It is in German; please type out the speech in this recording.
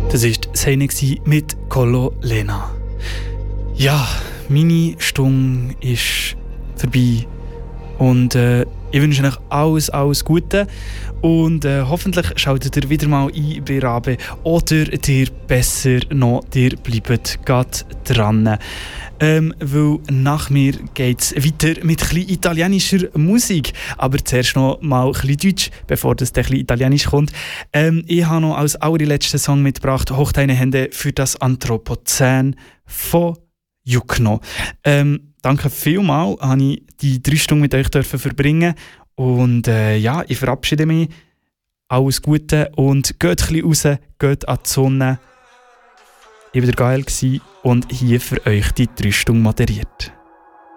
Das war Seine mit Collo Lena. Ja, meine Stunde ist vorbei. Und ich wünsche euch alles Gute. Und hoffentlich schaltet ihr wieder mal ein bei Rabe. Oder ihr besser noch, ihr bleibt gerade dran. Weil nach mir geht es weiter mit etwas italienischer Musik. Aber zuerst noch mal etwas Deutsch, bevor das etwas Italienisch kommt. Ich habe noch als allerletzten Song mitgebracht «Hoch deine Hände für das Anthropozän» von Jukno. Danke vielmals, habe ich die 3 Stunden mit euch verbringen. Und ja, ich verabschiede mich. Alles Gute und geht ein bisschen raus, geht an die Sonne. Ich war geil und hier für euch die 3 Stunden moderiert.